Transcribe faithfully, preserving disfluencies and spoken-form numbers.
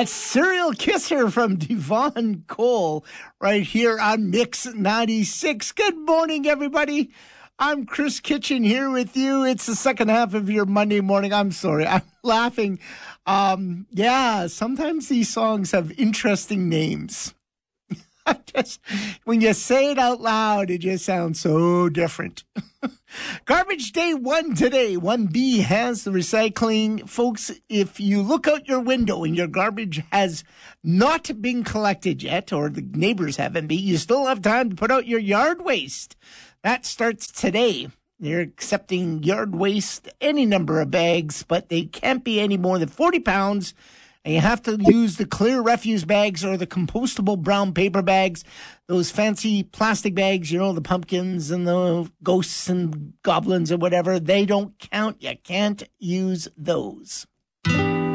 That's Serial Kisser from Devon Cole right here on Mix ninety-six. Good morning, everybody. I'm Chris Kitchen here with you. It's the second half of your Monday morning. I'm sorry, I'm laughing. Um, yeah, sometimes these songs have interesting names. I just, when you say it out loud, it just sounds so different. Garbage day one today. one B has the recycling. Folks, if you look out your window and your garbage has not been collected yet, or the neighbors haven't been, you still have time to put out your yard waste. That starts today. They're accepting yard waste, any number of bags, but they can't be any more than forty pounds. And you have to use the clear refuse bags or the compostable brown paper bags. Those fancy plastic bags, you know, the pumpkins and the ghosts and goblins or whatever, they don't count. You can't use those.